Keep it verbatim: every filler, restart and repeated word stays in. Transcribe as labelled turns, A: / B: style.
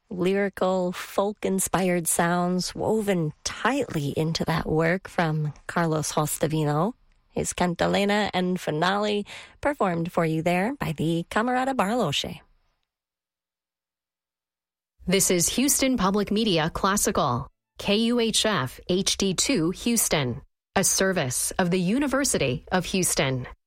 A: lyrical, folk-inspired sounds woven tightly into that work from Carlos Hostavino. His Cantalena and Finale performed for you there by the Camerata Barloche.
B: This is Houston Public Media Classical, K U H F H D two Houston, a service of the University of Houston.